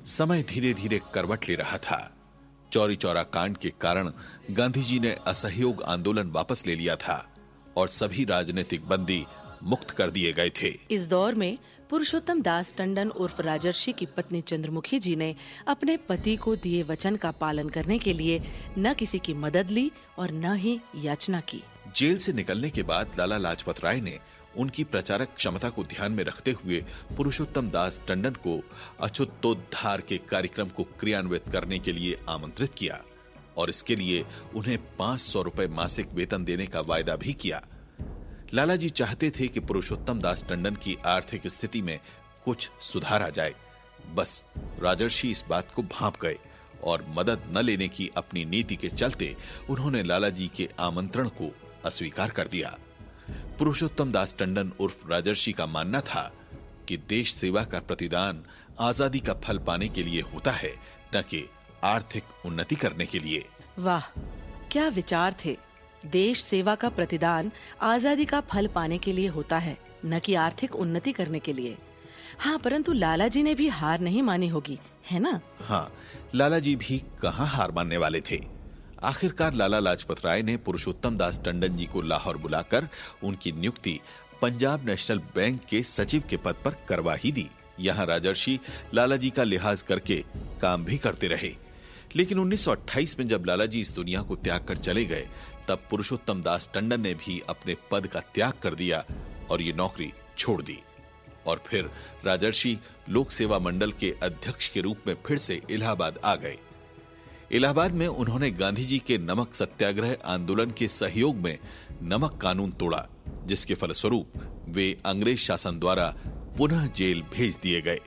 समय धीरे धीरे करवट ले रहा था। चौरी चौरा कांड के कारण गांधी जी ने असहयोग आंदोलन वापस ले लिया था और सभी राजनीतिक बंदी मुक्त कर दिए गए थे। इस दौर में पुरुषोत्तम दास टंडन उर्फ राजर्षि की पत्नी चंद्रमुखी जी ने अपने पति को दिए वचन का पालन करने के लिए न किसी की मदद ली और न ही याचना की। जेल से निकलने के बाद लाला लाजपत राय ने उनकी प्रचारक क्षमता को ध्यान में रखते हुए पुरुषोत्तम दास टंडन को अछूतोद्धार के कार्यक्रम को क्रियान्वित करने के लिए आमंत्रित किया और इसके लिए उन्हें 500 रुपए मासिक वेतन देने का वायदा भी किया। लाला जी चाहते थे कि पुरुषोत्तम दास टंडन की आर्थिक स्थिति में कुछ सुधार आ जाए। बस राजर्षि इस बात को भांप गए और मदद न लेने की अपनी नीति के चलते उन्होंने लाला जी के आमंत्रण को अस्वीकार कर दिया। पुरुषोत्तम दास टंडन उर्फ राजर्षि का मानना था कि देश सेवा का प्रतिदान आजादी का फल पाने के लिए होता है, न कि आर्थिक उन्नति करने के लिए। वाह, क्या विचार थे। देश सेवा का प्रतिदान आजादी का फल पाने के लिए होता है, न कि आर्थिक उन्नति करने के लिए। हाँ, परंतु लाला जी ने भी हार नहीं मानी होगी, है ना? हाँ, लाला जी भी कहाँ हार मानने वाले थे। आखिरकार लाला लाजपत राय ने पुरुषोत्तम दास टंडन जी को लाहौर बुलाकर उनकी नियुक्ति पंजाब नेशनल बैंक के सचिव के पद पर करवा ही दी। यहाँ राजर्षि लाला जी का लिहाज करके काम भी करते रहे। लेकिन 1928 में जब लाला जी इस दुनिया को त्याग कर चले गए, तब पुरुषोत्तम दास टंडन ने भी अपने पद का त्याग कर दिया और ये नौकरी छोड़ दी। और फिर राजर्षि लोक सेवा मंडल के अध्यक्ष के रूप में फिर से इलाहाबाद आ गए। इलाहाबाद में उन्होंने गांधी जी के नमक सत्याग्रह आंदोलन के सहयोग में नमक कानून तोड़ा, जिसके फलस्वरूप वे अंग्रेज शासन द्वारा पुनः जेल भेज दिए गए।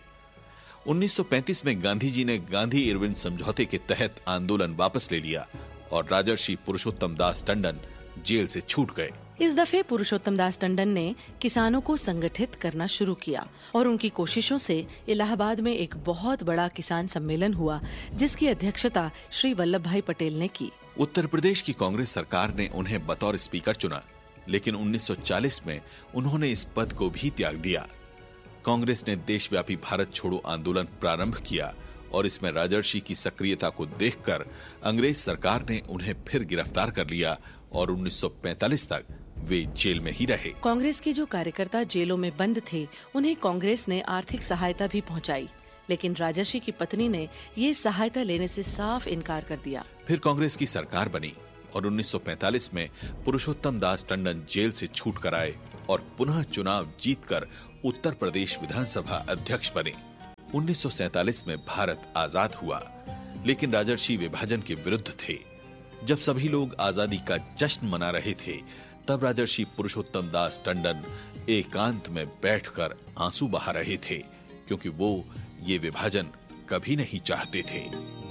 1935 में गांधी जी ने गांधी इरविन समझौते के तहत आंदोलन वापस ले लिया और राजर्षि पुरुषोत्तम दास टंडन जेल से छूट गए। इस दफे पुरुषोत्तम दास टंडन ने किसानों को संगठित करना शुरू किया और उनकी कोशिशों से इलाहाबाद में एक बहुत बड़ा किसान सम्मेलन हुआ, जिसकी अध्यक्षता श्री वल्लभ भाई पटेल ने की। उत्तर प्रदेश की कांग्रेस सरकार ने उन्हें बतौर स्पीकर चुना, लेकिन 1940 में उन्होंने इस पद को भी त्याग दिया। कांग्रेस ने देशव्यापी भारत छोड़ो आंदोलन प्रारंभ किया और इसमें राजर्षि की सक्रियता को देखकर अंग्रेज सरकार ने उन्हें फिर गिरफ्तार कर लिया और 1945 तक वे जेल में ही रहे। कांग्रेस के जो कार्यकर्ता जेलों में बंद थे, उन्हें कांग्रेस ने आर्थिक सहायता भी पहुंचाई, लेकिन राजर्षि की पत्नी ने ये सहायता लेने से साफ इनकार कर दिया। फिर कांग्रेस की सरकार बनी और 1945 में पुरुषोत्तम दास टंडन जेल से छूट कर आए और पुनः चुनाव जीतकर उत्तर प्रदेश विधानसभा अध्यक्ष बने। 1947 में भारत आजाद हुआ, लेकिन राजर्षि विभाजन के विरुद्ध थे। जब सभी लोग आजादी का जश्न मना रहे थे, तब राजर्षि पुरुषोत्तम दास टंडन एकांत में बैठकर आंसू बहा रहे थे, क्योंकि वो ये विभाजन कभी नहीं चाहते थे।